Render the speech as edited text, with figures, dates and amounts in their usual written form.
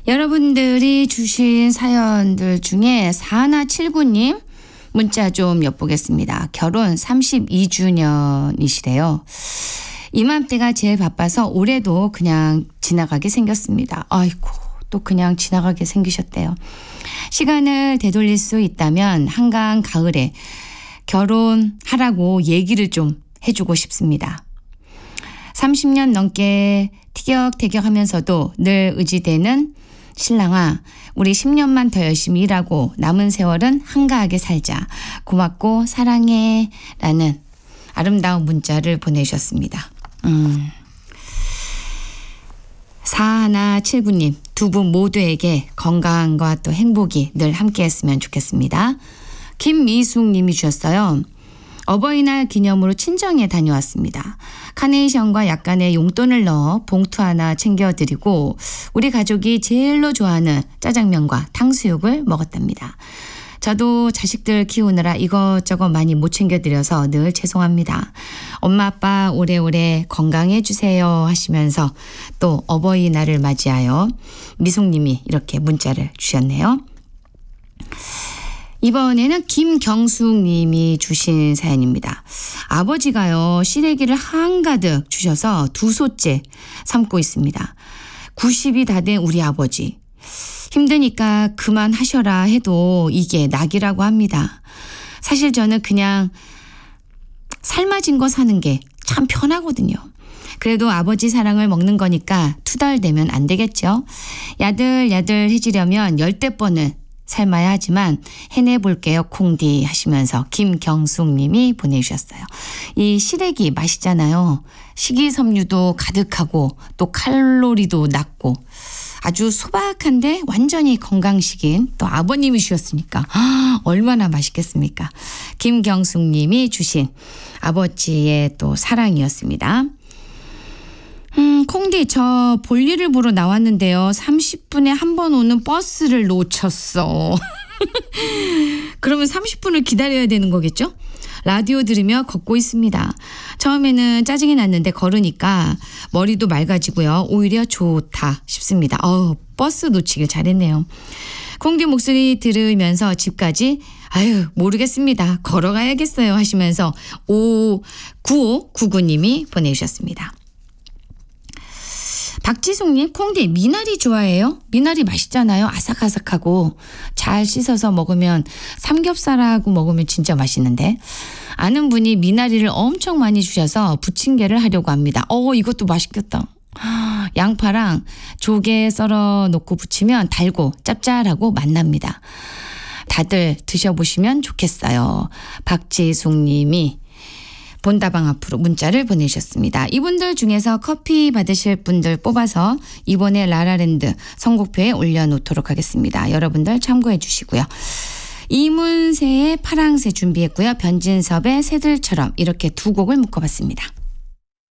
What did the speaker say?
여러분들이 주신 사연들 중에 4179님 문자 좀 엿보겠습니다. 결혼 32주년이시래요. 이맘때가 제일 바빠서 올해도 그냥 지나가게 생겼습니다. 아이고, 또 그냥 지나가게 생기셨대요. 시간을 되돌릴 수 있다면 한강 가을에 결혼하라고 얘기를 좀 해주고 싶습니다. 30년 넘게 티격태격하면서도 늘 의지되는 신랑아, 우리 10년만 더 열심히 일하고 남은 세월은 한가하게 살자. 고맙고 사랑해. 라는 아름다운 문자를 보내주셨습니다. 4179님, 두 분 모두에게 건강과 또 행복이 늘 함께했으면 좋겠습니다. 김미숙 님이 주셨어요. 어버이날 기념으로 친정에 다녀왔습니다. 카네이션과 약간의 용돈을 넣어 봉투 하나 챙겨드리고 우리 가족이 제일로 좋아하는 짜장면과 탕수육을 먹었답니다. 저도 자식들 키우느라 이것저것 많이 못 챙겨드려서 늘 죄송합니다. 엄마 아빠 오래오래 건강해 주세요 하시면서 또 어버이날을 맞이하여 미숙님이 이렇게 문자를 주셨네요. 이번에는 김경숙 님이 주신 사연입니다. 아버지가요, 시래기를 한가득 주셔서 2소째 삶고 있습니다. 90이 다 된 우리 아버지. 힘드니까 그만하셔라 해도 이게 낙이라고 합니다. 사실 저는 그냥 삶아진 거 사는 게 참 편하거든요. 그래도 아버지 사랑을 먹는 거니까 투덜대면 안 되겠죠. 야들야들해지려면 10대 번은 삶아야 하지만 해내볼게요 콩디 하시면서 김경숙 님이 보내주셨어요. 이 시래기 맛있잖아요. 식이섬유도 가득하고 또 칼로리도 낮고 아주 소박한데 완전히 건강식인 또 아버님이 주셨으니까 얼마나 맛있겠습니까. 김경숙 님이 주신 아버지의 또 사랑이었습니다. 콩디, 저 볼일을 보러 나왔는데요. 30분에 한 번 오는 버스를 놓쳤어. 그러면 30분을 기다려야 되는 거겠죠? 라디오 들으며 걷고 있습니다. 처음에는 짜증이 났는데 걸으니까 머리도 맑아지고요. 오히려 좋다 싶습니다. 버스 놓치길 잘했네요. 콩디 목소리 들으면서 집까지 모르겠습니다. 걸어가야겠어요 하시면서 9599님이 보내주셨습니다. 박지숙님, 콩디 미나리 좋아해요? 미나리 맛있잖아요. 아삭아삭하고 잘 씻어서 먹으면 삼겹살하고 먹으면 진짜 맛있는데 아는 분이 미나리를 엄청 많이 주셔서 부침개를 하려고 합니다. 이것도 맛있겠다. 양파랑 조개 썰어 놓고 부치면 달고 짭짤하고 맛납니다. 다들 드셔보시면 좋겠어요. 박지숙 님이 본다방 앞으로 문자를 보내주셨습니다. 이분들 중에서 커피 받으실 분들 뽑아서 이번에 라라랜드 선곡표에 올려놓도록 하겠습니다. 여러분들 참고해 주시고요. 이문세의 파랑새 준비했고요. 변진섭의 새들처럼 이렇게 두 곡을 묶어봤습니다.